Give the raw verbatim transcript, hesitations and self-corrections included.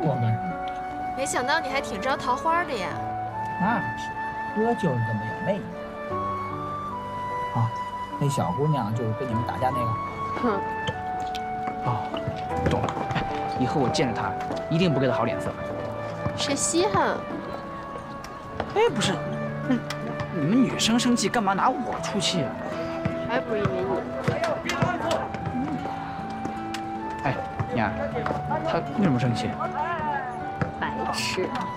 我干什么？ 没想到你还挺招桃花的呀。 那可是，哥就是这么有魅力。啊，那小姑娘就是跟你们打架那个。 哼。 哦，懂了。哎，以后我见着她，一定不给她好脸色。 谁稀罕？ 哎，不是，那你们女生生气干嘛拿我出气啊？ 还不是因为你。 哎，娘，她为什么生气？ 白痴。